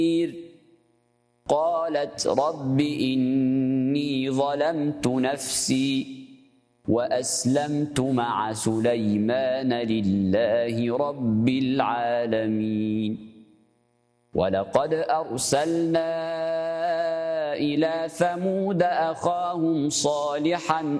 قالت رب إني ظلمت نفسي وأسلمت مع سليمان لله رب العالمين ولقد أرسلنا إلى ثمود أخاهم صالحا